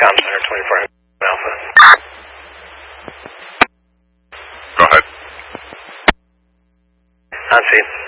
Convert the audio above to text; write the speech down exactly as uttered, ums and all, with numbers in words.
Com Center, twenty-four Alpha. Go ahead. On scene.